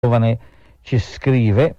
giovane ci scrive: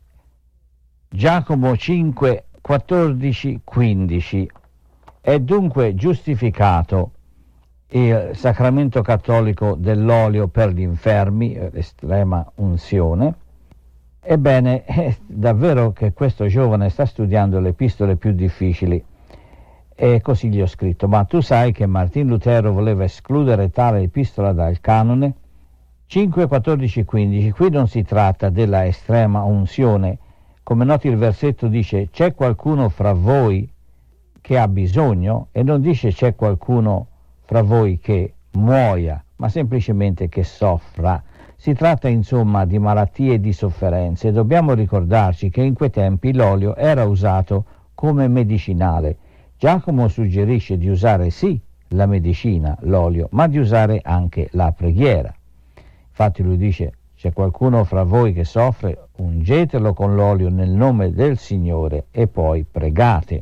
Giacomo 5, 14, 15. È dunque giustificato il sacramento cattolico dell'olio per gli infermi, l'estrema unzione. Ebbene, è davvero che questo giovane sta studiando le epistole più difficili, e così gli ho scritto: ma tu sai che Martin Lutero voleva escludere tale epistola dal canone? 5, 14, 15. Qui non si tratta della estrema unzione. Come noti, il versetto dice: c'è qualcuno fra voi che ha bisogno, e non dice c'è qualcuno fra voi che muoia, ma semplicemente che soffra. Si tratta insomma di malattie e di sofferenze. Dobbiamo ricordarci che in quei tempi l'olio era usato come medicinale. Giacomo suggerisce di usare sì la medicina, l'olio, ma di usare anche la preghiera. Infatti lui dice: c'è qualcuno fra voi che soffre, ungetelo con l'olio nel nome del Signore e poi pregate.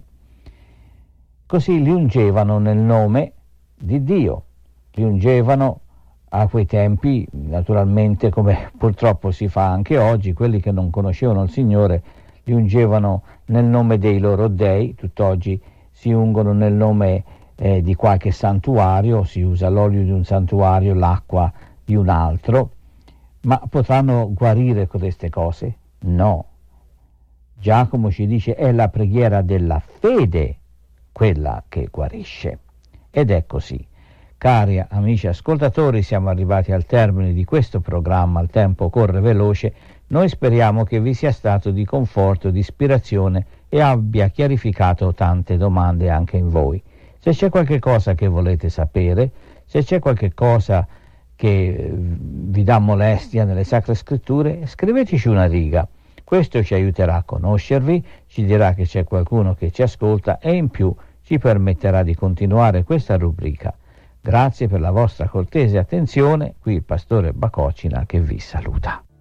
Così li ungevano nel nome di Dio, li ungevano a quei tempi, naturalmente, come purtroppo si fa anche oggi. Quelli che non conoscevano il Signore li ungevano nel nome dei loro dei. Tutt'oggi si ungono nel nome di qualche santuario, si usa l'olio di un santuario, l'acqua di un altro. Ma potranno guarire queste cose? No. Giacomo ci dice: è la preghiera della fede quella che guarisce. Ed è così. Cari amici ascoltatori, siamo arrivati al termine di questo programma. Il tempo corre veloce. Noi speriamo che vi sia stato di conforto, di ispirazione e abbia chiarificato tante domande anche in voi. Se c'è qualche cosa che volete sapere, se c'è qualche cosa che vi dà molestia nelle Sacre Scritture, scriveteci una riga. Questo ci aiuterà a conoscervi, ci dirà che c'è qualcuno che ci ascolta e in più ci permetterà di continuare questa rubrica. Grazie per la vostra cortese attenzione. Qui il pastore Bacocina che vi saluta.